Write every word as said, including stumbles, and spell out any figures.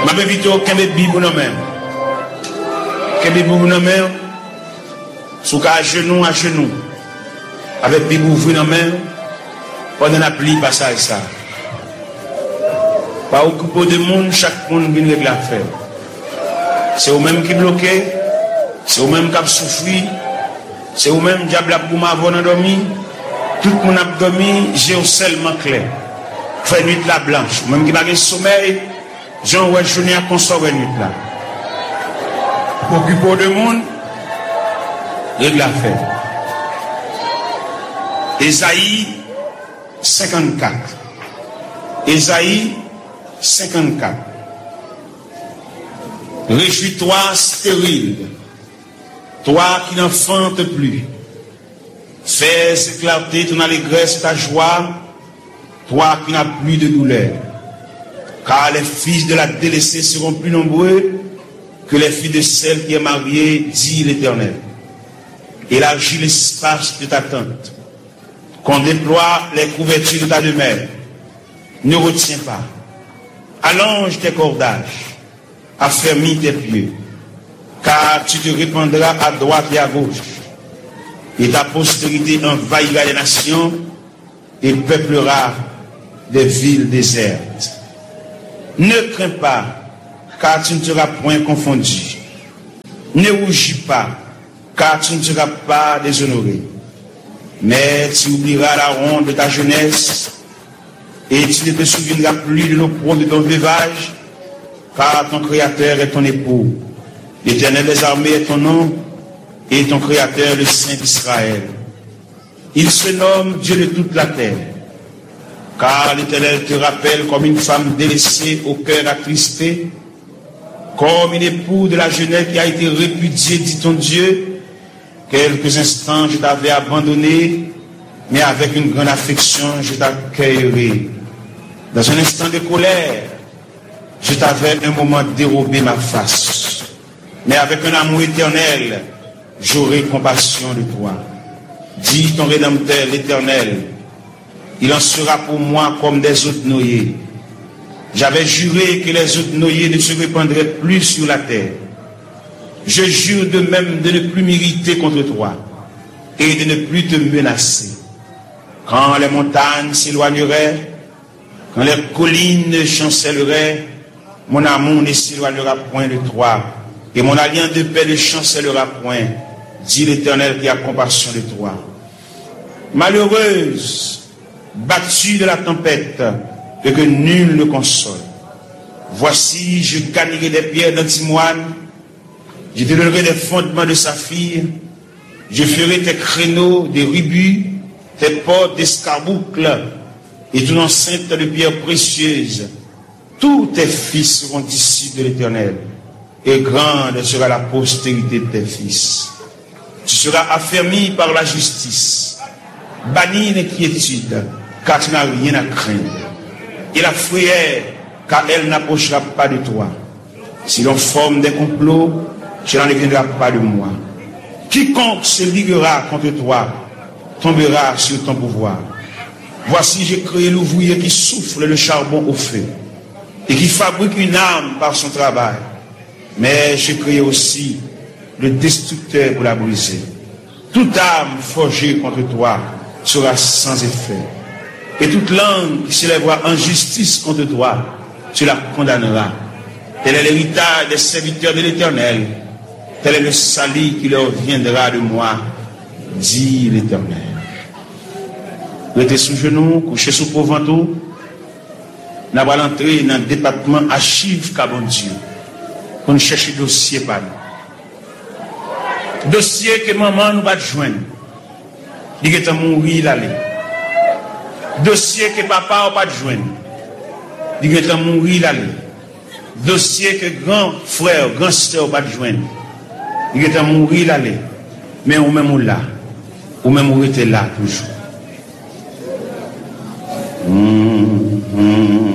Ma m'invite au Kembe Bibou non même. Kembe Bibou non même. Sous à genoux à genoux. Avec Bibou ouvri non même. Pendant la pluie passage ça. Pas occupé de monde, chaque monde vient régler l'affaire. C'est eux-mêmes qui bloquent, c'est eux-mêmes qui souffrent, c'est eux-mêmes qui diable pour m'avoir dormi. Tout le monde a dormi, j'ai seulement clair. Fait nuit la blanche, même qui n'a pas de sommeil, j'en vois journée à consommer nuit là. Occupé de monde, règle l'affaire. Ésaïe cinquante-quatre. Ésaïe cinquante-quatre. Réjouis-toi stérile, toi qui n'enfantes plus. Fais éclater ton allégresse, ta joie, toi qui n'as plus de douleur. Car les fils de la délaissée seront plus nombreux que les filles de celle qui est mariée, dit l'Éternel. Élargis l'espace de ta tente. Qu'on déploie les couvertures de ta demeure. Ne retiens pas. Allonge tes cordages. Affermis tes pieds. Car tu te répandras à droite et à gauche. Et ta postérité envahira les nations et peuplera des villes désertes. Ne crains pas, car tu ne seras point confondu. Ne rougis pas, car tu ne seras pas déshonoré. Mais tu oublieras la ronde de ta jeunesse, et tu ne te souviendras plus de l'opprobre de ton veuvage, car ton Créateur est ton époux. L'Éternel des armées est ton nom, et ton Créateur le Saint d'Israël. Il se nomme Dieu de toute la terre, car l'Éternel te rappelle comme une femme délaissée au cœur attristé, comme une épouse de la jeunesse qui a été répudiée, dit ton Dieu. Quelques instants je t'avais abandonné, mais avec une grande affection je t'accueillerai. Dans un instant de colère, je t'avais un moment dérobé ma face, mais avec un amour éternel, j'aurai compassion de toi. Dis ton Rédempteur, l'Éternel, il en sera pour moi comme des eaux noyées. J'avais juré que les eaux noyées ne se répandraient plus sur la terre. Je jure de même de ne plus m'irriter contre toi et de ne plus te menacer. Quand les montagnes s'éloigneraient, quand les collines chancelleraient, mon amour ne s'éloignera point de toi et mon alliance de paix ne chancellera point, dit l'Éternel qui a compassion de toi. Malheureuse, battue de la tempête, et que nul ne console. Voici, je gagnerai des pierres d'antimoine, je te donnerai des fondements de saphir, je ferai tes créneaux des rubis, tes portes d'escarboucles, et ton enceinte de pierres précieuses. Tous tes fils seront issus de l'Éternel, et grande sera la postérité de tes fils. Tu seras affermi par la justice, banni d'inquiétude, car tu n'as rien à craindre. Et la frayeur, car elle n'approchera pas de toi. Si l'on forme des complots, cela ne viendra pas de moi. Quiconque se liguera contre toi tombera sur ton pouvoir. Voici, j'ai créé l'ouvrier qui souffle le charbon au feu et qui fabrique une arme par son travail. Mais j'ai créé aussi le destructeur pour la briser. Toute arme forgée contre toi sera sans effet. Et toute langue qui s'élèvera en justice contre toi, tu la condamneras. Tel est l'héritage des serviteurs de l'Éternel. Tel est le salut qui leur viendra de moi, dit l'Éternel. Restez sous genoux, couchez sous pauvre. Nous allons entrer dans le département archives Cabon Dieu. Pour nous chercher dossier par nous. Dossier que maman nous va joindre. Il est mourir l'aller. Dossier que papa va joindre. Il est mourir l'aller. Dossier que grand frère, grand sœur va joindre. Il est mourir l'aller. Mais ou même là. Ou même où était là toujours. Mmh, mmh.